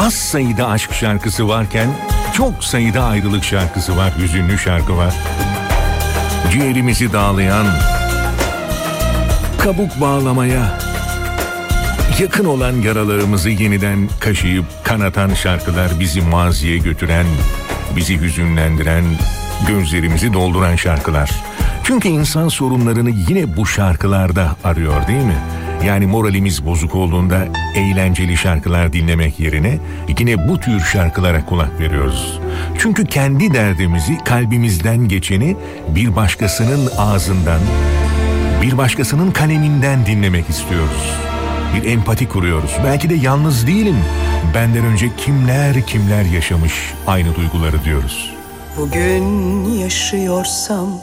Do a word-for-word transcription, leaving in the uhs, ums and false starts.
az sayıda aşk şarkısı varken çok sayıda ayrılık şarkısı var, hüzünlü şarkı var. Ciğerimizi dağlayan, kabuk bağlamaya yakın olan yaralarımızı yeniden kaşıyıp kanatan şarkılar, bizi maziye götüren, bizi hüzünlendiren, gözlerimizi dolduran şarkılar. Çünkü insan sorunlarını yine bu şarkılarda arıyor, değil mi? Yani moralimiz bozuk olduğunda eğlenceli şarkılar dinlemek yerine yine bu tür şarkılara kulak veriyoruz. Çünkü kendi derdimizi, kalbimizden geçeni bir başkasının ağzından, bir başkasının kaleminden dinlemek istiyoruz. Bir empati kuruyoruz. Belki de yalnız değilim. Benden önce kimler kimler yaşamış aynı duyguları diyoruz. Bugün yaşıyorsam